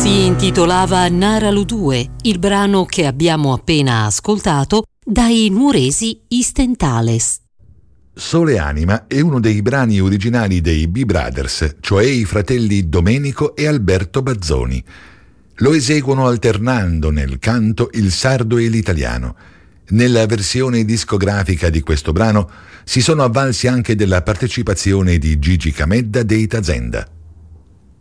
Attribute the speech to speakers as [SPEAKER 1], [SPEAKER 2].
[SPEAKER 1] Si intitolava Naralu 2, il brano che abbiamo appena ascoltato dai nuoresi Istentales.
[SPEAKER 2] Sole e Anima è uno dei brani originali dei B-Brothers, cioè i fratelli Domenico e Alberto Bazzoni. Lo eseguono alternando nel canto il sardo e l'italiano. Nella versione discografica di questo brano si sono avvalsi anche della partecipazione di Gigi Camedda dei Tazenda.